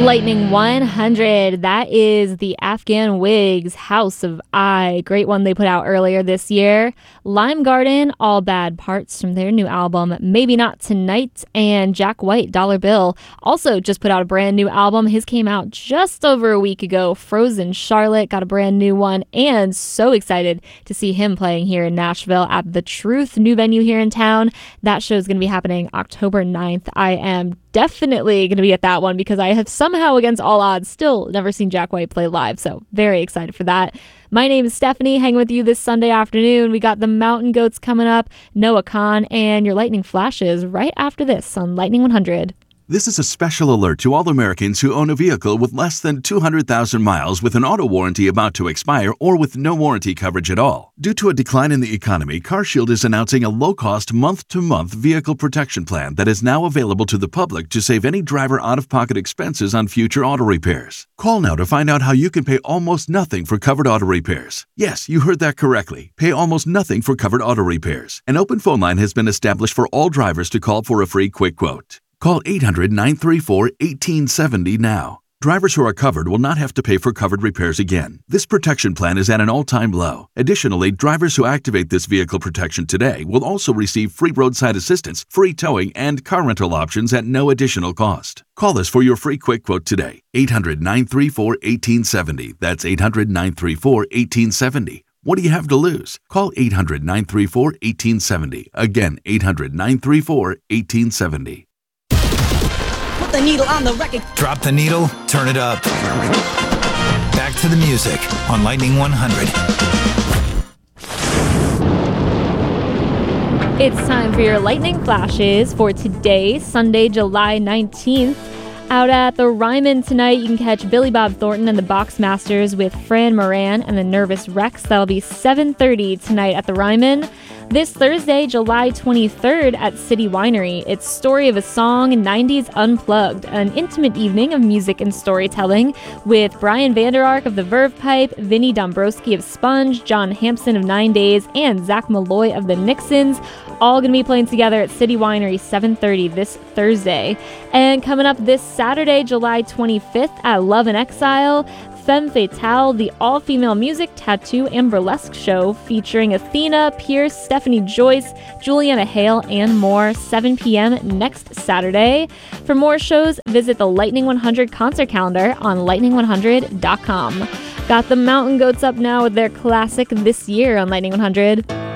Lightning 100, that is the Afghan Wigs, House of I. Great one they put out earlier this year. Lime Garden, All Bad Parts from their new album, Maybe Not Tonight. And Jack White, Dollar Bill, also just put out a brand new album. His came out just over a week ago. Frozen Charlotte got a brand new one, and so excited to see him playing here in Nashville at The Truth, new venue here in town. That show is going to be happening October 9th. I am definitely going to be at that one because I have somehow, against all odds, still never seen Jack White play live, so very excited for that. My name is Stephanie, hanging with you this Sunday afternoon. We got the Mountain Goats coming up, Noah Khan, and your lightning flashes right after this on Lightning 100. This is a special alert to all Americans who own a vehicle with less than 200,000 miles with an auto warranty about to expire or with no warranty coverage at all. Due to a decline in the economy, CarShield is announcing a low-cost month-to-month vehicle protection plan that is now available to the public to save any driver out-of-pocket expenses on future auto repairs. Call now to find out how you can pay almost nothing for covered auto repairs. Yes, you heard that correctly. Pay almost nothing for covered auto repairs. An open phone line has been established for all drivers to call for a free quick quote. Call 800-934-1870 now. Drivers who are covered will not have to pay for covered repairs again. This protection plan is at an all-time low. Additionally, drivers who activate this vehicle protection today will also receive free roadside assistance, free towing, and car rental options at no additional cost. Call us for your free quick quote today. 800-934-1870. That's 800-934-1870. What do you have to lose? Call 800-934-1870. Again, 800-934-1870. The needle on the record. Drop the needle, turn it up. Back to the music on Lightning 100. It's time for your lightning flashes for today, Sunday, July 19th. Out at the Ryman tonight, you can catch Billy Bob Thornton and the Boxmasters with Fran Moran and the Nervous Rex. That'll be 7:30 tonight at the Ryman. This Thursday, July 23rd at City Winery, it's Story of a Song 90s Unplugged, an intimate evening of music and storytelling with Brian Vander Ark of the Verve Pipe, Vinnie Dombrowski of Sponge, John Hampson of 9 Days, and Zach Malloy of the Nixons, all going to be playing together at City Winery 7:30 this Thursday. And coming up this Saturday, July 25th at Love and Exile, Femme Fatale, the all-female music, tattoo, and burlesque show featuring Athena, Pierce, Stephanie Joyce, Juliana Hale, and more, 7 p.m. next Saturday. For more shows, visit the Lightning 100 concert calendar on lightning100.com. Got the Mountain Goats up now with their classic This Year on Lightning 100.